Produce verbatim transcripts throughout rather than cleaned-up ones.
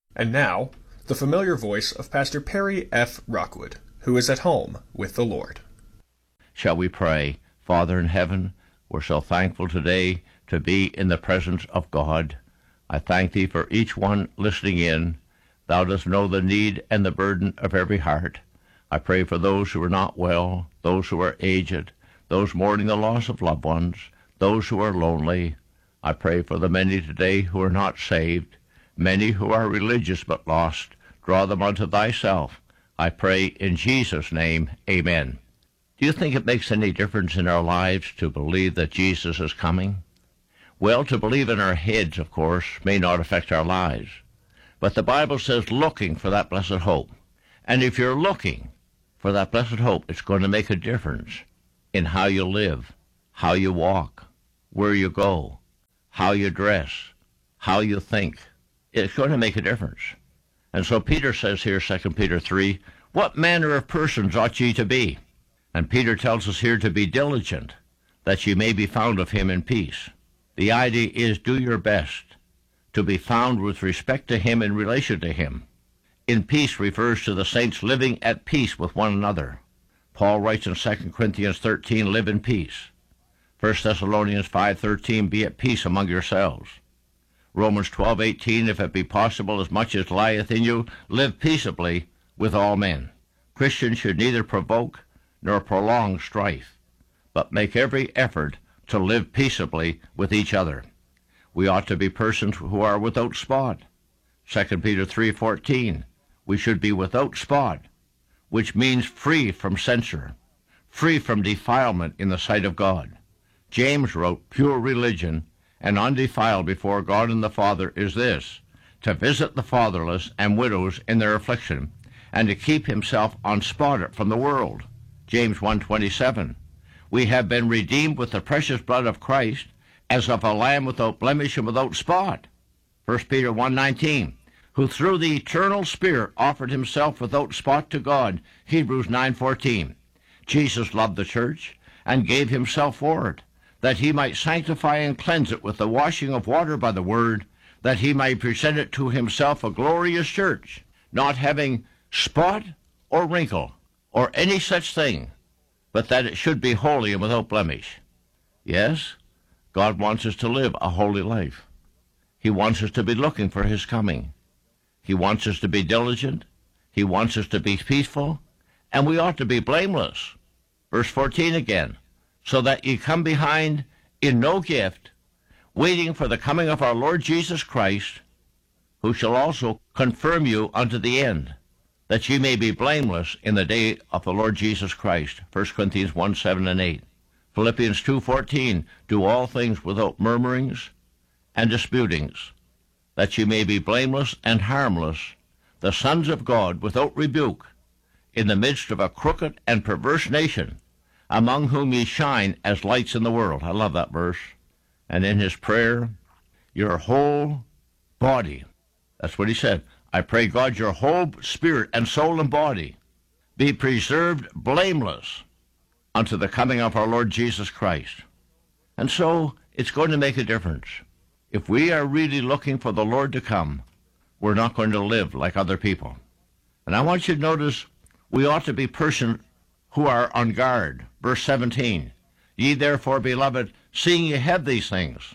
And now, the familiar voice of Pastor Perry F. Rockwood, who is at home with the Lord. Shall we pray? Father in heaven, we're so thankful today to be in the presence of God. I thank thee for each one listening in. Thou dost know the need and the burden of every heart. I pray for those who are not well, those who are aged, those mourning the loss of loved ones, those who are lonely. I pray for the many today who are not saved, many who are religious but lost. Draw them unto thyself. I pray in Jesus' name, amen. Do you think it makes any difference in our lives to believe that Jesus is coming? Well, to believe in our heads, of course, may not affect our lives. But the Bible says looking for that blessed hope. And if you're looking for that blessed hope, it's going to make a difference in how you live, how you walk, where you go, how you dress, how you think. It's going to make a difference. And so Peter says here, Second Peter three, what manner of persons ought ye to be? And Peter tells us here to be diligent, that ye may be found of him in peace. The idea is do your best to be found with respect to him in relation to him. In peace refers to the saints living at peace with one another. Paul writes in Second Corinthians thirteen, live in peace. First Thessalonians five thirteen, be at peace among yourselves. Romans twelve eighteen, if it be possible, as much as lieth in you, live peaceably with all men. Christians should neither provoke nor prolong strife, but make every effort to live peaceably with each other. We ought to be persons who are without spot. Second Peter three fourteen, we should be without spot, which means free from censure, free from defilement in the sight of God. James wrote, pure religion and undefiled before God and the Father is this, to visit the fatherless and widows in their affliction, and to keep himself unspotted from the world. James one twenty-seven, we have been redeemed with the precious blood of Christ, as of a lamb without blemish and without spot. First Peter one nineteen, who through the eternal Spirit offered himself without spot to God. Hebrews nine fourteen, Jesus loved the church and gave himself for it, that he might sanctify and cleanse it with the washing of water by the word, that he might present it to himself a glorious church, not having spot or wrinkle or any such thing, but that it should be holy and without blemish. Yes, God wants us to live a holy life. He wants us to be looking for his coming. He wants us to be diligent. He wants us to be peaceful, and we ought to be blameless. Verse fourteen again, so that ye come behind in no gift, waiting for the coming of our Lord Jesus Christ, who shall also confirm you unto the end, that ye may be blameless in the day of the Lord Jesus Christ. First Corinthians one seven and eight. Philippians two fourteen, do all things without murmurings and disputings, that ye may be blameless and harmless, the sons of God without rebuke, in the midst of a crooked and perverse nation, among whom ye shine as lights in the world. I love that verse. And in his prayer, your whole body, that's what he said, I pray God your whole spirit and soul and body be preserved blameless unto the coming of our Lord Jesus Christ. And so it's going to make a difference. If we are really looking for the Lord to come, we're not going to live like other people. And I want you to notice we ought to be persons who are on guard. Verse seventeen, ye therefore, beloved, seeing ye have these things,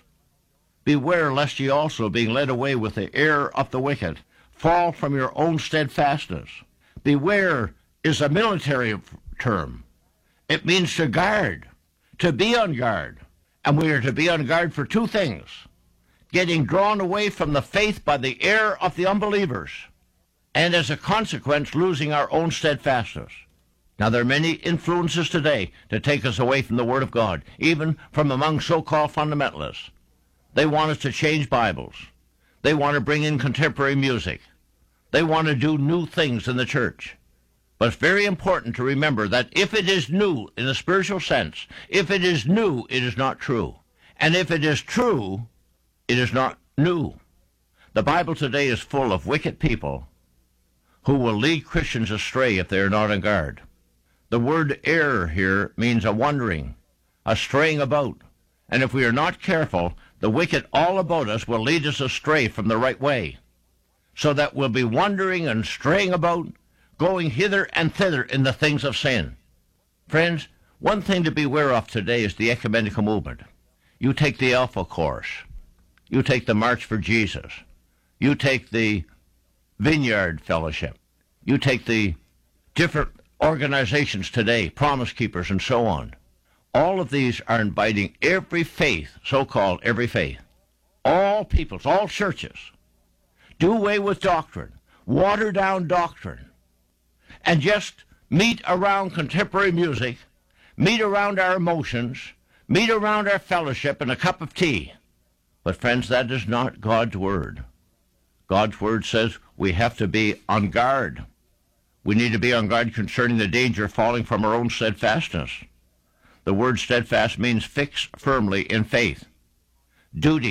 beware lest ye also, being led away with the error of the wicked, fall from your own steadfastness. Beware is a military term. It means to guard, to be on guard. And we are to be on guard for two things: getting drawn away from the faith by the error of the unbelievers, and as a consequence, losing our own steadfastness. Now, there are many influences today to take us away from the Word of God, even from among so-called fundamentalists. They want us to change Bibles. They want to bring in contemporary music. They want to do new things in the church. But it's very important to remember that if it is new in a spiritual sense, if it is new, it is not true. And if it is true, it is not new. The Bible today is full of wicked people who will lead Christians astray if they are not on guard. The word error here means a wandering, a straying about. And if we are not careful, the wicked all about us will lead us astray from the right way. so that we'll be wandering and straying about, going hither and thither in the things of sin. Friends, one thing to beware of today is the ecumenical movement. You take the Alpha Course. You take the March for Jesus. You take the Vineyard Fellowship. You take the different organizations today, Promise Keepers and so on. All of these are inviting every faith, so-called every faith, all peoples, all churches, do away with doctrine, water down doctrine, and just meet around contemporary music, meet around our emotions, meet around our fellowship and a cup of tea. But friends, that is not God's word. God's word says we have to be on guard. We need to be on guard concerning the danger of falling from our own steadfastness. The word steadfast means fix firmly in faith. Duty